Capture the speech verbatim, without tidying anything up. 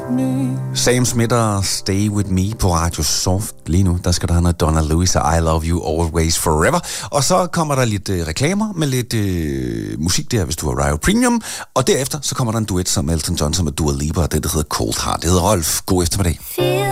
me. Sam Smith og Stay With Me på Radio Soft. Lige nu, der skal der have noget Donna Lewis og I Love You Always Forever. Og så kommer der lidt øh, reklamer med lidt øh, musik der, hvis du har Rio Premium. Og derefter, så kommer der en duet som Elton John, som er Dua Lipa, og det, der hedder Cold Heart. Det hedder Rolf. God eftermiddag. Feel